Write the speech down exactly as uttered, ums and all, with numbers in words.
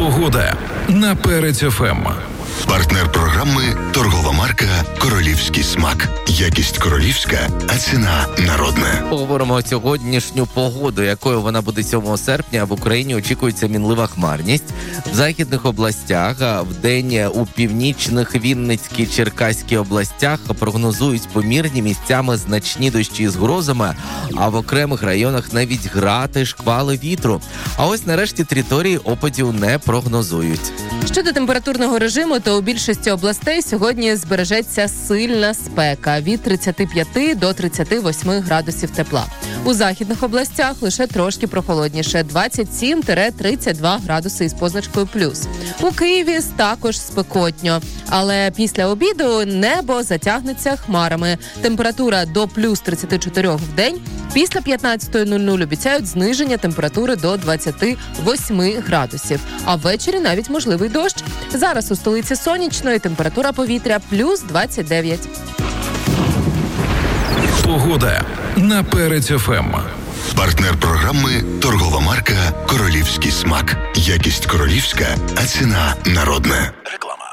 Погода на Перець еф ем. Партнер програми – торгова марка «Королівський смак». Якість королівська, а ціна народна. Поговоримо сьогоднішню погоду, якою вона буде сьомого серпня. В Україні очікується мінлива хмарність. В західних областях, в день у північних, Вінницькій, Черкаській областях прогнозують помірні, місцями значні дощі з грозами, а в окремих районах навіть грати, шквали вітру. А ось нарешті території опадів не прогнозують. Щодо температурного режиму, то у більшості областей сьогодні збережеться сильна спека від тридцяти п'яти до тридцяти восьми градусів тепла. У західних областях лише трошки прохолодніше – двадцять сім - тридцять два градуси із позначкою плюс. У Києві також спекотньо, але після обіду небо затягнеться хмарами. Температура до плюс тридцяти чотирьох в день. Після п'ятнадцятої нуль нуль обіцяють зниження температури до двадцяти восьми градусів. А ввечері навіть можливий дощ. Зараз у столиці сонячно і температура повітря плюс двадцять дев'ять. Погода на Перець еф ем. Партнер програми – торгова марка «Королівський смак». Якість королівська, а ціна народна.